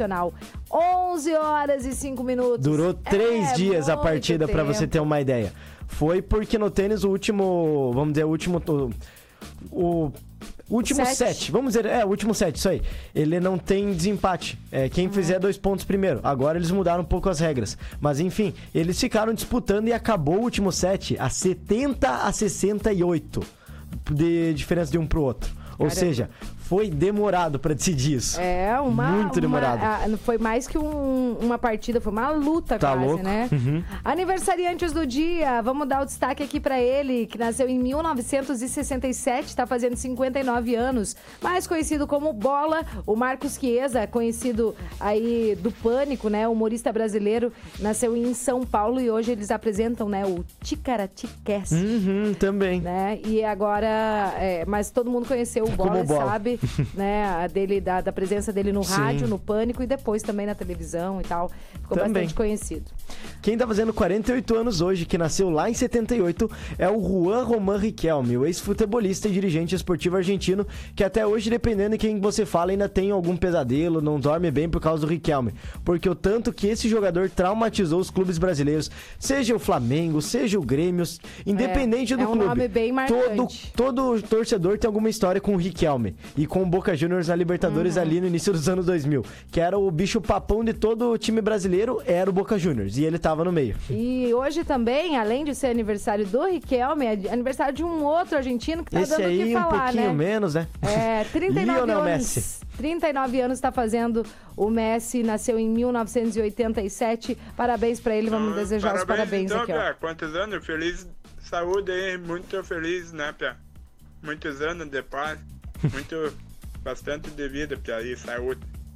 Internacional. 11 horas e 5 minutos. Durou 3 dias a partida, pra você ter uma ideia. Foi porque no tênis o último set, vamos dizer, o último set, isso aí. Ele não tem desempate. Quem fizer 2 pontos primeiro. Agora eles mudaram um pouco as regras. Mas enfim, eles ficaram disputando e acabou o último set a 70-68 de diferença de um pro outro. Ou seja, foi demorado pra decidir isso. Muito demorado. Foi mais que uma partida, foi uma luta quase, louco? Né? Aniversariantes do dia, vamos dar o destaque aqui pra ele, que nasceu em 1967, tá fazendo 59 anos, mais conhecido como Bola, o Marcos Chiesa, conhecido aí do Pânico, né? Humorista brasileiro, nasceu em São Paulo e hoje eles apresentam, né, o Ticaracticast. Também. Né? E agora, mas todo mundo conheceu o Bola, sabe, né, da presença dele no rádio, no Pânico e depois também na televisão e tal. Ficou bastante conhecido. Quem tá fazendo 48 anos hoje, que nasceu lá em 78, é o Juan Román Riquelme, o ex-futebolista e dirigente esportivo argentino, que até hoje, dependendo de quem você fala, ainda tem algum pesadelo, não dorme bem por causa do Riquelme. Porque o tanto que esse jogador traumatizou os clubes brasileiros, seja o Flamengo, seja o Grêmio, independente do clube. Nome bem marcante. Todo torcedor tem alguma história com o Riquelme e com o Boca Juniors na Libertadores ali no início dos anos 2000, que era o bicho papão de todo o time brasileiro, era o Boca Juniors, e ele tava no meio. E hoje também, além de ser aniversário do Riquelme, é aniversário de um outro argentino que tá esse dando o que falar, um pouquinho menos, né? 39 anos. Messi. 39 anos está fazendo o Messi, nasceu em 1987. Parabéns pra ele, vamos desejar os parabéns então, aqui, Pia, quantos anos? Feliz saúde aí, muito feliz, né, Pia? Muitos anos de paz, bastante de vida, Pia, e saúde.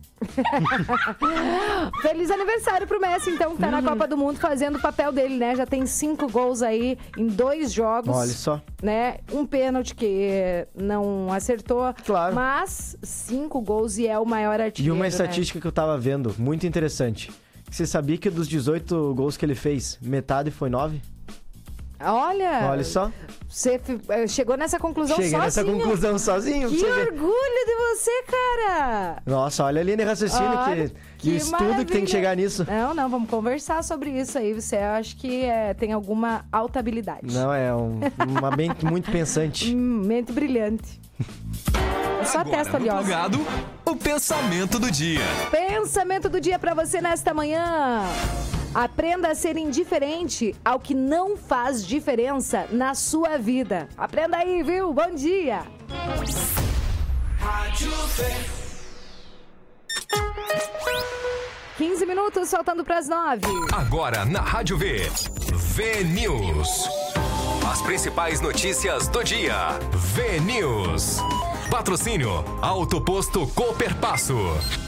Feliz aniversário pro Messi, então, que tá na Copa do Mundo fazendo o papel dele, né? Já tem 5 gols aí em 2 jogos. Olha só. Né? Um pênalti que não acertou. Claro. Mas 5 gols e é o maior artilheiro. E uma estatística que eu tava vendo, muito interessante. Você sabia que dos 18 gols que ele fez, metade foi 9? Olha só. Você chegou nessa conclusão sozinho. Cheguei nessa conclusão sozinho. Que orgulho de você, cara. Nossa, olha a linha de raciocínio que estudo maravilha. Que tem que chegar nisso. Não, vamos conversar sobre isso aí. Você acha que tem alguma alta habilidade. Não, é uma mente muito pensante. Mente brilhante. É só agora, testa oleosa. Plugado, o pensamento do dia. Pensamento do dia pra você nesta manhã. Aprenda a ser indiferente ao que não faz diferença na sua vida. Aprenda aí, viu? Bom dia! Rádio V. 15 minutos, faltando pras 9. Agora na Rádio V. V-News. As principais notícias do dia. V-News. Patrocínio Auto Posto Cooperpasso.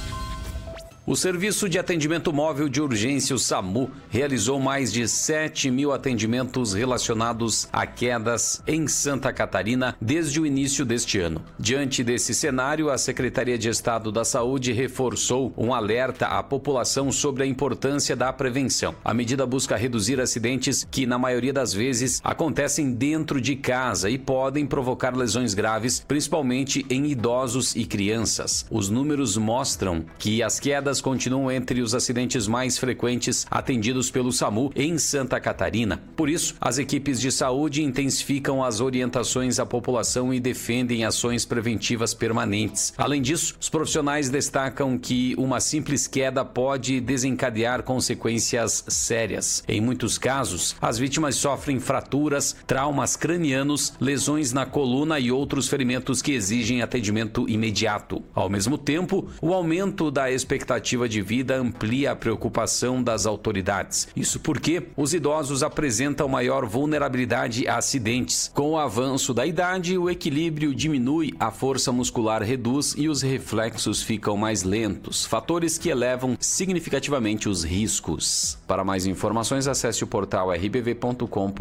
O Serviço de Atendimento Móvel de Urgência, o SAMU, realizou mais de 7.000 atendimentos relacionados a quedas em Santa Catarina desde o início deste ano. Diante desse cenário, a Secretaria de Estado da Saúde reforçou um alerta à população sobre a importância da prevenção. A medida busca reduzir acidentes que, na maioria das vezes, acontecem dentro de casa e podem provocar lesões graves, principalmente em idosos e crianças. Os números mostram que as quedas continuam entre os acidentes mais frequentes atendidos pelo SAMU em Santa Catarina. Por isso, as equipes de saúde intensificam as orientações à população e defendem ações preventivas permanentes. Além disso, os profissionais destacam que uma simples queda pode desencadear consequências sérias. Em muitos casos, as vítimas sofrem fraturas, traumas cranianos, lesões na coluna e outros ferimentos que exigem atendimento imediato. Ao mesmo tempo, o aumento da expectativa de vida amplia a preocupação das autoridades. Isso porque os idosos apresentam maior vulnerabilidade a acidentes. Com o avanço da idade, o equilíbrio diminui, a força muscular reduz e os reflexos ficam mais lentos, fatores que elevam significativamente os riscos. Para mais informações, acesse o portal rbv.com.br.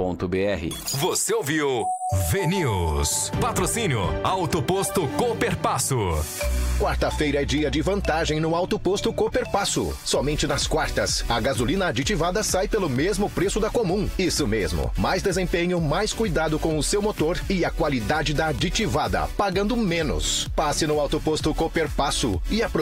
Você ouviu V-News. Patrocínio Auto Posto Cooperpasso. Quarta-feira é dia de vantagem no Auto Posto Cooperpasso. Somente nas quartas, a gasolina aditivada sai pelo mesmo preço da comum. Isso mesmo, mais desempenho, mais cuidado com o seu motor e a qualidade da aditivada, pagando menos. Passe no Auto Posto Cooperpasso e aproveite.